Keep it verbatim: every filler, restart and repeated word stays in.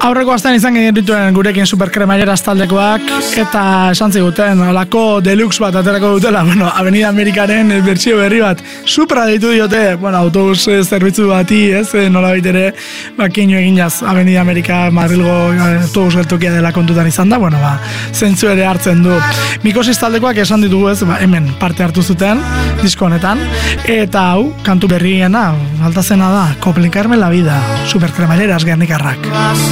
Aurreko astean izan genituen gurekin superkremaileras taldekoak, eta esan ziguten, olako deluxe bat aterako dutela, bueno, Avenida Amerikaren bertsio berri bat, Supra deitu diote, bueno, autobus zerbitzu bati, ez, nola baitere, bakinu egin jaz, Avenida Amerika Madrilgo autobus geltokia dela kontutan izan da, bueno, ba, zentzu ere hartzen du. Mikosis taldekoak esan ditugu, ez, ba, hemen parte hartu zuten, disko honetan, eta hau, kantu berriena, alta zena da, Complicarme la vida, superkremaileras gernikarrak.